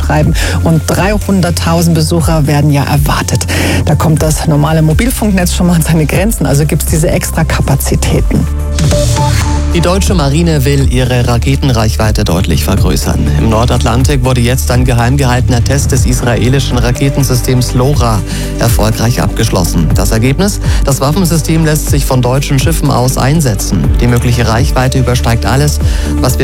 betreiben. Und 300.000 Besucher werden ja erwartet. Da kommt das normale Mobilfunknetz schon mal an seine Grenzen. Also gibt es diese Extrakapazitäten. Die deutsche Marine will ihre Raketenreichweite deutlich vergrößern. Im Nordatlantik wurde jetzt ein geheim gehaltener Test des israelischen Raketensystems LoRa erfolgreich abgeschlossen. Das Ergebnis? Das Waffensystem lässt sich von deutschen Schiffen aus einsetzen. Die mögliche Reichweite übersteigt alles, was wir